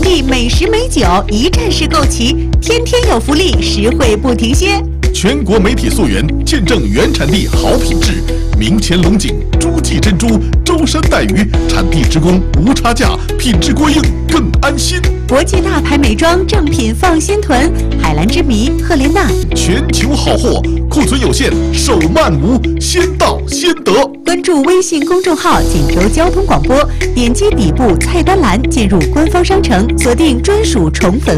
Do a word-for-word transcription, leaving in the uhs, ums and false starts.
地美食美酒一站式购齐，天天有福利，实惠不停歇。 全国媒体溯源，见证原产地好品质。明前龙井、诸暨珍珠、舟山带鱼，产地直供，无差价，品质过硬更安心。 国际大牌美妆正品放心囤，海蓝之谜、赫莲娜， 全球好货，库存有限，手慢无，先到先得。 关注微信公众号锦州交通广播，点击底部菜单栏进入官方商城，锁定专属宠粉